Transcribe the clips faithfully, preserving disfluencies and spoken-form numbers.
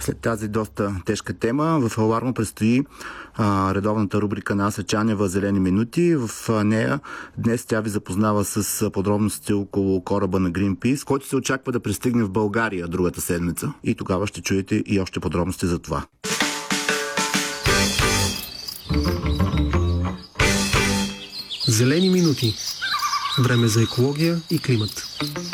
След тази доста тежка тема в Аларма предстои а, редовната рубрика на Аса Чанева "Зелени минути". В а, нея днес тя ви запознава с подробностите около кораба на Greenpeace, който се очаква да пристигне в България другата седмица. И тогава ще чуете и още подробности за това. Зелени минути. Време за екология и климат.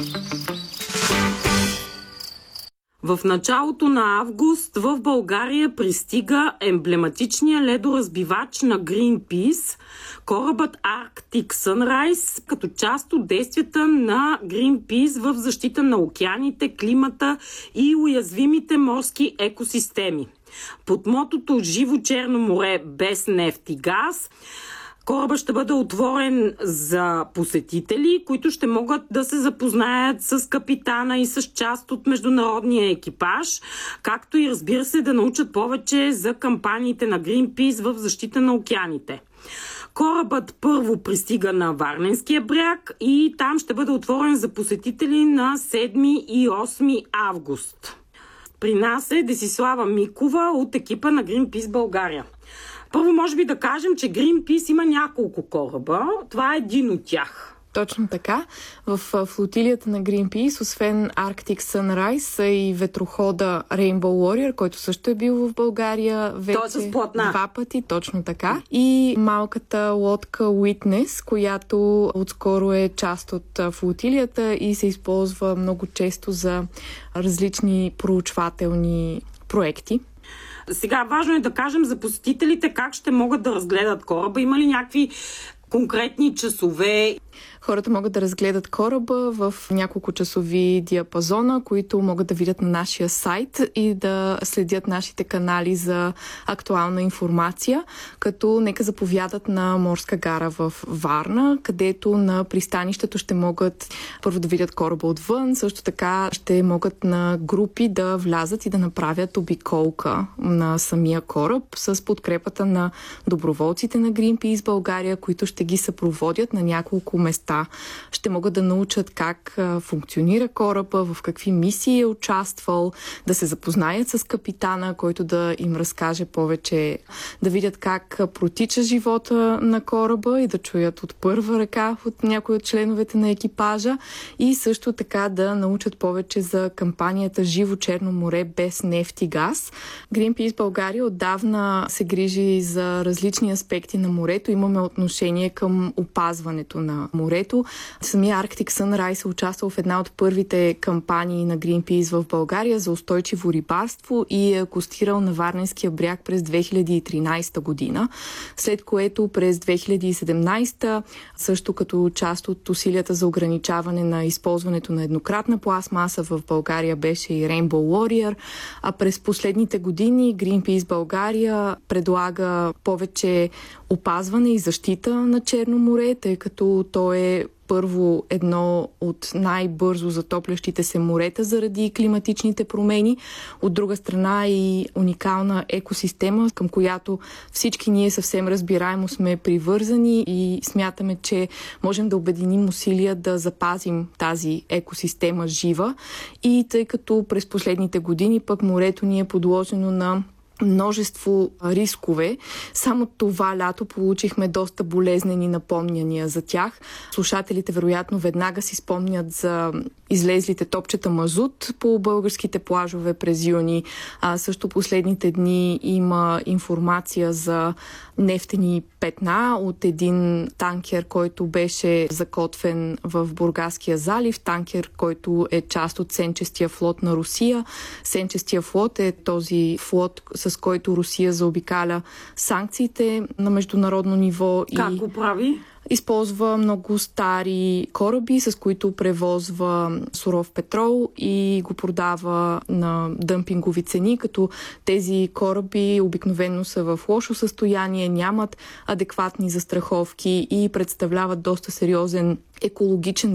В началото на август в България пристига емблематичният ледоразбивач на Greenpeace, корабът Arctic Sunrise, като част от действията на Greenpeace в защита на океаните, климата и уязвимите морски екосистеми. Под мотото "Живо Черно море без нефт и газ" корабът ще бъде отворен за посетители, които ще могат да се запознаят с капитана и с част от международния екипаж, както и, разбира се, да научат повече за кампаниите на Greenpeace в защита на океаните. Корабът първо пристига на Варненския бряг и там ще бъде отворен за посетители на седми и осми август. При нас е Десислава Микова от екипа на Greenpeace България. Първо може би да кажем, че Greenpeace има няколко кораба. Това е един от тях. Точно така. В флотилията на Greenpeace, освен Arctic Sunrise, са и ветрохода Rainbow Warrior, който също е бил в България вече два пъти. Точно така. И малката лодка Witness, която отскоро е част от флотилията и се използва много често за различни проучвателни проекти. Сега важно е да кажем за посетителите как ще могат да разгледат кораба. Има ли някакви конкретни часове? Хората могат да разгледат кораба в няколко часови диапазона, които могат да видят на нашия сайт и да следят нашите канали за актуална информация, като нека заповядат на Морска гара в Варна, където на пристанището ще могат първо да видят кораба отвън, също така ще могат на групи да влязат и да направят обиколка на самия кораб с подкрепата на доброволците на Greenpeace България, които ще ги съпроводят на няколко места. Ще могат да научат как функционира кораба, в какви мисии е участвал, да се запознаят с капитана, който да им разкаже повече, да видят как протича живота на кораба и да чуят от първа ръка от някои от членовете на екипажа и също така да научат повече за кампанията "Живо Черно море без нефт и газ". Greenpeace България отдавна се грижи за различни аспекти на морето. Имаме отношение към опазването на морето. Самия Arctic Sunrise е участвал в една от първите кампании на Greenpeace в България за устойчиво рибарство и е акостирал на Варненския бряг през две хиляди и тринадесета година, след което през две хиляди и седемнадесета, също като част от усилията за ограничаване на използването на еднократна пластмаса, в България беше и Rainbow Warrior, а през последните години Greenpeace България предлага повече опазване и защита на Черно море, тъй като то е първо едно от най-бързо затоплящите се морета заради климатичните промени. От друга страна и уникална екосистема, към която всички ние съвсем разбираемо сме привързани и смятаме, че можем да обединим усилия да запазим тази екосистема жива. И тъй като през последните години пък морето ни е подложено на множество рискове. Само това лято получихме доста болезнени напомняния за тях. Слушателите вероятно веднага си спомнят за излезлите топчета мазут по българските плажове през юни. А също последните дни има информация за нефтени петна от един танкер, който беше закотвен в Бургаския залив. Танкер, който е част от Сенчестия флот на Русия. Сенчестия флот е този флот, с който Русия заобикаля санкциите на международно ниво. Как и го прави? използва много стари кораби, с които превозва суров петрол и го продава на дъмпингови цени, като тези кораби обикновено са в лошо състояние, нямат адекватни застраховки и представляват доста сериозен екологичен